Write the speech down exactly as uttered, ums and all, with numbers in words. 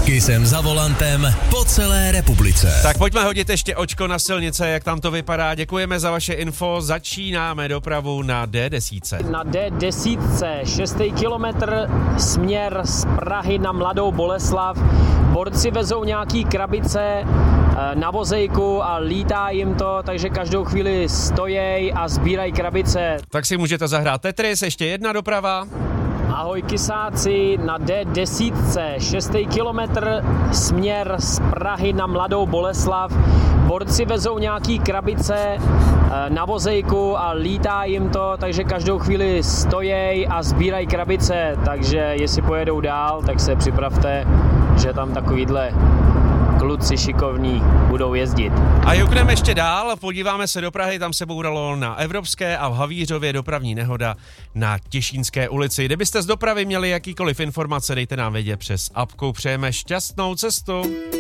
S Kissem za volantem po celé republice. Tak pojďme hodit ještě očko na silnice, jak tam to vypadá. Děkujeme za vaše info. Začínáme dopravu na D deset. Na D deset, šestý kilometr, směr z Prahy na Mladou Boleslav. Borci vezou nějaký krabice na vozejku a lítá jim to, takže každou chvíli stojí a sbírají krabice. Tak si můžete zahrát Tetris, ještě jedna doprava. Ahoj kysáci, na D deset, šestý kilometr, směr z Prahy na Mladou Boleslav. Borci vezou nějaký krabice na vozejku a lítá jim to, takže každou chvíli stojí a sbírají krabice, takže jestli pojedou dál, tak se připravte, že tam takovýhle kluci šikovní budou jezdit. A jukneme ještě dál, podíváme se do Prahy, tam se bouralo na Evropské a v Havířově dopravní nehoda na Těšínské ulici. Kdybyste z dopravy měli jakýkoliv informace, dejte nám vědět přes apku. Přejeme šťastnou cestu.